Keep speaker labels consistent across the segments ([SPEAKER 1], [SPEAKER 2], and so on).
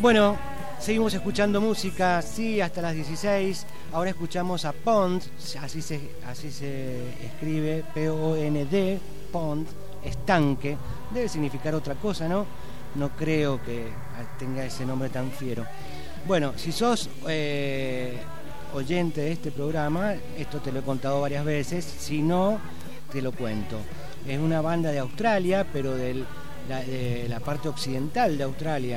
[SPEAKER 1] Bueno, seguimos escuchando música, sí, hasta las 16. Ahora escuchamos a Pond, así se escribe, P-O-N-D, Pond, estanque. Debe significar otra cosa, ¿no? No creo que tenga ese nombre tan fiero. Bueno, si sos oyente de este programa, esto te lo he contado varias veces, si no, te lo cuento. Es una banda de Australia, pero de la parte occidental de Australia.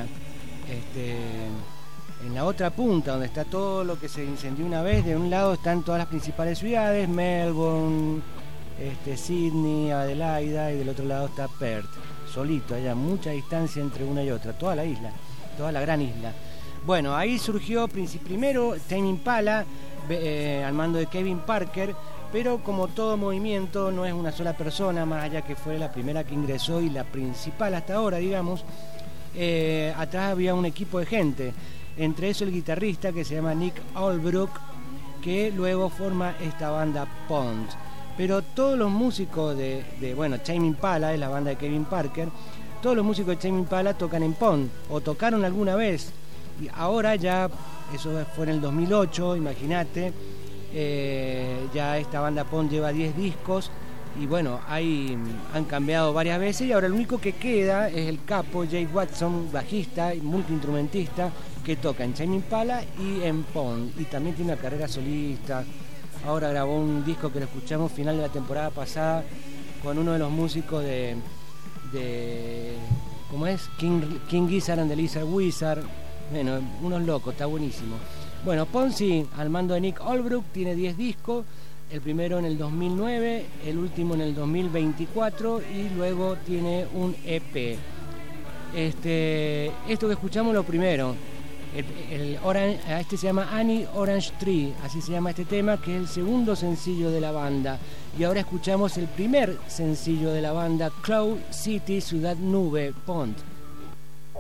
[SPEAKER 1] En la otra punta, donde está todo lo que se incendió una vez, de un lado están todas las principales ciudades, Melbourne, Sydney, Adelaida, y del otro lado está Perth, solito, haya mucha distancia entre una y otra, toda la isla, toda la gran isla. Bueno, ahí surgió primero Tame Impala, al mando de Kevin Parker, pero como todo movimiento no es una sola persona, más allá que fue la primera que ingresó y la principal hasta ahora, digamos. Atrás había un equipo de gente, entre eso el guitarrista que se llama Nick Holbrook, que luego forma esta banda Pond. Pero todos los músicos bueno, Tame Impala es la banda de Kevin Parker, todos los músicos de Tame Impala tocan en Pond, o tocaron alguna vez, y ahora ya, eso fue en el 2008, imagínate, ya esta banda Pond lleva 10 discos, y bueno, han cambiado varias veces y ahora el único que queda es el capo Jay Watson, bajista y multiinstrumentista, que toca en Tame Impala y en Pond, y también tiene una carrera solista. Ahora grabó un disco que lo escuchamos final de la temporada pasada con uno de los músicos de ¿cómo es? King Gizzard and the Lizard Wizard. Bueno, unos locos, está buenísimo. Bueno, Pond, sí, al mando de Nick Holbrook, tiene 10 discos. El primero en el 2009, el último en el 2024 y luego tiene un EP. Esto que escuchamos lo primero, se llama Annie Orange Tree, así se llama este tema, que es el segundo sencillo de la banda. Y ahora escuchamos el primer sencillo de la banda, Cloud City, Ciudad Nube, Pond.